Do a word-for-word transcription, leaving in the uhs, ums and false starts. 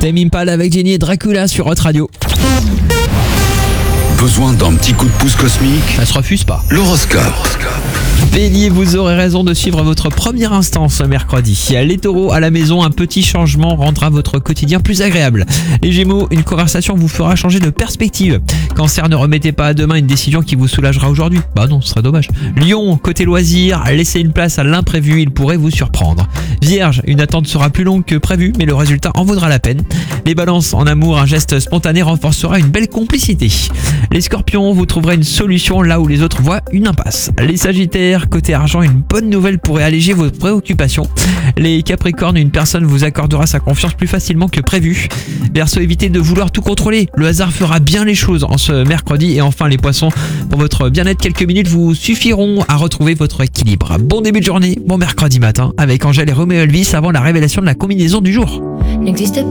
Tame Impala avec Jenny et Dracula sur Hot Radio. Besoin d'un petit coup de pouce cosmique? Ça se refuse pas. L'horoscope. Bélier, vous aurez raison de suivre votre première instance ce mercredi. Les taureaux, à la maison, un petit changement rendra votre quotidien plus agréable. Les gémeaux, une conversation vous fera changer de perspective. Cancer, ne remettez pas à demain une décision qui vous soulagera aujourd'hui. Bah non, ce serait dommage. Lion, côté loisirs, laissez une place à l'imprévu, il pourrait vous surprendre. Vierge, une attente sera plus longue que prévu, mais le résultat en vaudra la peine. Les balances, en amour, un geste spontané renforcera une belle complicité. Les scorpions, vous trouverez une solution là où les autres voient une impasse. Les sagittaires, côté argent, une bonne nouvelle pourrait alléger vos préoccupations. Les capricornes, une personne vous accordera sa confiance plus facilement que prévu. Verseau, évitez de vouloir tout contrôler. Le hasard fera bien les choses en ce mercredi. Et enfin les poissons, pour votre bien-être, quelques minutes vous suffiront à retrouver votre équilibre. Bon début de journée, bon mercredi matin avec Angèle et Roméo Elvis avant la révélation de la combinaison du jour. N'existe